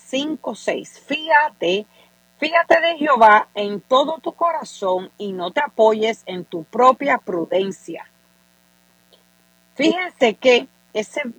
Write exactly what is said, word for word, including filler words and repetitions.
cinco seis. Fíjate, fíjate de Jehová en todo tu corazón y no te apoyes en tu propia prudencia. Fíjense que ese